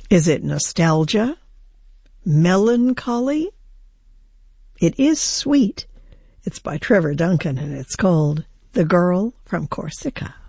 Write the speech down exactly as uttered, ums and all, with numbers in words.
Is it nostalgia? Melancholy? It is sweet. It's by Trevor Duncan, and it's called The Girl from Corsica.